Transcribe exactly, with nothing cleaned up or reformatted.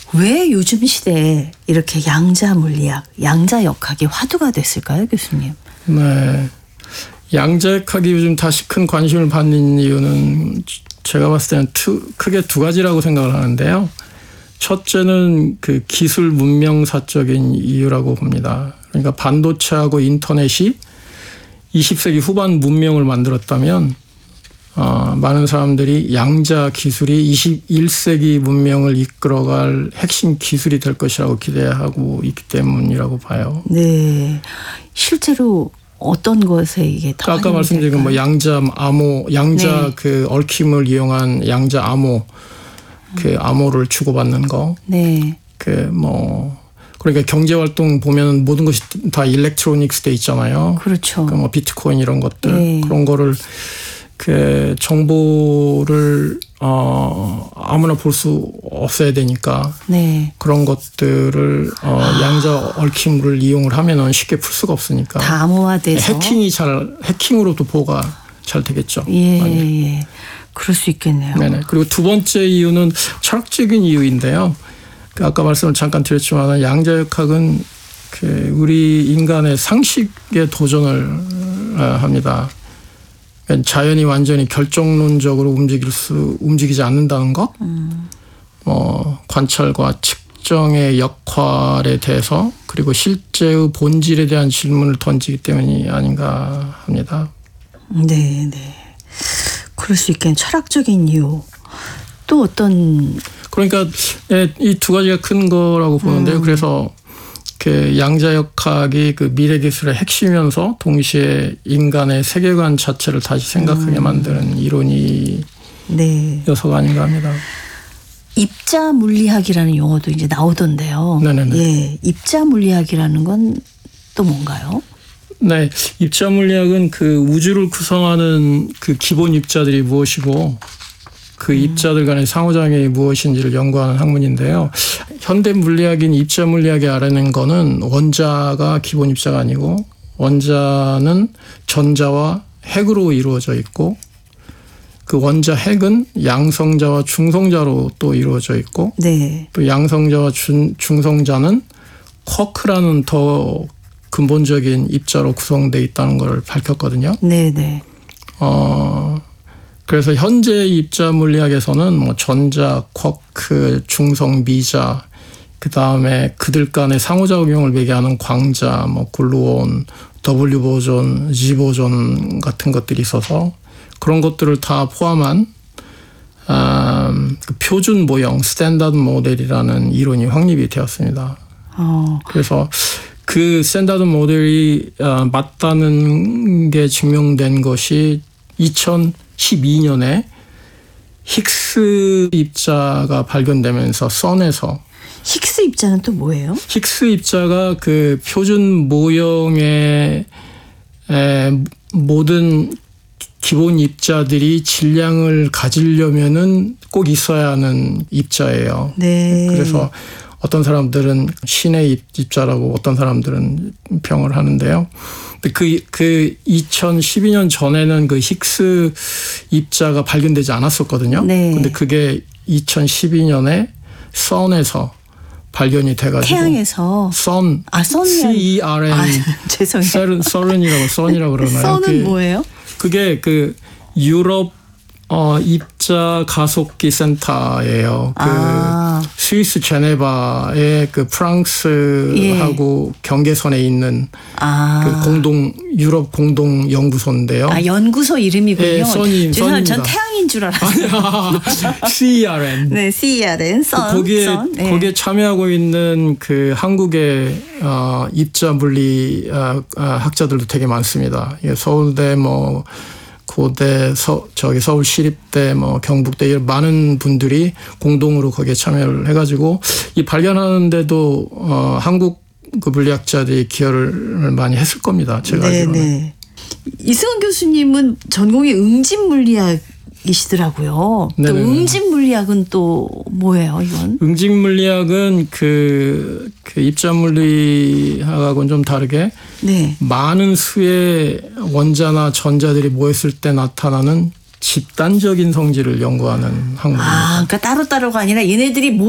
왜 요즘 시대에 이렇게 양자 물리학, 양자 역학이 화두가 됐을까요, 교수님? 네. 양자역학이 요즘 다시 큰 관심을 받는 이유는 제가 봤을 때는 투, 크게 두 가지라고 생각을 하는데요. 첫째는 그 기술 문명사적인 이유라고 봅니다. 그러니까 반도체하고 인터넷이 이십 세기 후반 문명을 만들었다면 어, 많은 사람들이 양자 기술이 이십일 세기 문명을 이끌어갈 핵심 기술이 될 것이라고 기대하고 있기 때문이라고 봐요. 네, 실제로 어떤 것에 이게 더 아까 말씀드린 뭐 양자 암호, 양자 네. 그 얽힘을 이용한 양자 암호, 그 암호를 주고받는 거. 네. 그 뭐 그러니까 경제 활동 보면 모든 것이 다 일렉트로닉스 돼 있잖아요. 그렇죠. 그 뭐 비트코인 이런 것들 네. 그런 거를 그 정보를 어 아무나 볼 수 없어야 되니까 네. 그런 것들을 어 아. 양자 얽힘을 이용을 하면은 쉽게 풀 수가 없으니까 다 암호화돼서 해킹이 잘 해킹으로도 보호가 잘 되겠죠. 예, 예. 그럴 수 있겠네요. 네네. 그리고 두 번째 이유는 철학적인 이유인데요. 그 아까 말씀을 잠깐 드렸지만 양자역학은 그 우리 인간의 상식에 도전을 합니다. 자연이 완전히 결정론적으로 움직일 수 움직이지 않는다는 것, 음. 뭐 관찰과 측정의 역할에 대해서 그리고 실제의 본질에 대한 질문을 던지기 때문이 아닌가 합니다. 네, 네. 그럴 수 있겠는 철학적인 이유. 또 어떤 그러니까 이 두 가지가 큰 거라고 보는데요. 음. 그래서 그 양자역학이 그 미래 기술의 핵심이면서 동시에 인간의 세계관 자체를 다시 생각하게 음. 만드는 이론이 네. 여서가 아닌가 합니다. 입자 물리학이라는 용어도 이제 나오던데요. 네네네. 예, 입자 물리학이라는 건 또 뭔가요? 네, 입자 물리학은 그 우주를 구성하는 그 기본 입자들이 무엇이고 그 입자들 간의 상호작용이 무엇인지를 연구하는 학문인데요. 현대 물리학인 입자 물리학이 알아낸 거는 원자가 기본 입자가 아니고 원자는 전자와 핵으로 이루어져 있고 그 원자 핵은 양성자와 중성자로 또 이루어져 있고 네. 또 양성자와 중, 중성자는 쿼크라는 더 근본적인 입자로 구성되어 있다는 걸 밝혔거든요. 네네. 어, 그래서 현재 입자 물리학에서는 뭐 전자, 쿼크, 중성, 미자, 그 다음에 그들 간의 상호작용을 매개하는 광자, 뭐 글루온, W 보존, G 보존 같은 것들이 있어서 그런 것들을 다 포함한 음, 그 표준 모형, 스탠다드 모델이라는 이론이 확립이 되었습니다. 어. 그래서 그 스탠다드 모델이 맞다는 게 증명된 것이 이천십이 년에 힉스 입자가 발견되면서 선에서 힉스 입자는 또 뭐예요? 힉스 입자가 그 표준 모형의 모든 기본 입자들이 질량을 가지려면은 꼭 있어야 하는 입자예요. 네. 그래서 어떤 사람들은 신의 입자라고 어떤 사람들은 평을 하는데요. 그, 그 이천십이 년 전에는 그 힉스 입자가 발견되지 않았었거든요. 네. 근데 그게 이천십이 년에 선에서 발견이 돼가지고. 태양에서. 선. 아, 선. C-E-R-N. 아, 죄송해요. 썰은, 썰은이라고, 선이라고 그러나요? 선은 그게, 뭐예요? 그게 그 유럽 어, 입자 가속기 센터예요. 그 아. 스위스 제네바의 그 프랑스하고 예. 경계선에 있는 아. 그 공동 유럽 공동 연구소인데요. 아, 연구소 이름이군요. 네, 선이 죄송합니다. 전 태양인 줄 알았어요. 씨이알엔. 네, 씨이알엔. 선. 거기에 선. 네. 거기에 참여하고 있는 그 한국의 어, 입자 물리 어, 어, 학자들도 되게 많습니다. 서울대 뭐 고대, 서, 저기 서울시립대, 뭐 경북대 이런 많은 분들이 공동으로 거기에 참여를 해가지고 이 발견하는데도 어, 한국 그 물리학자들이 기여를 많이 했을 겁니다. 제가 알기로는. 네네. 이승훈 교수님은 전공이 응집 물리학이시더라고요. 네네네. 또 응집 물리학은 또 뭐예요, 이건? 응집 물리학은 그, 그 입자 물리학하고는 좀 다르게 네. 많은 수의 원자나 전자들이 모였을 때 나타나는 집단적인 성질을 연구하는 학문입니다. 아, 그러니까 따로따로가 아니라 얘네들이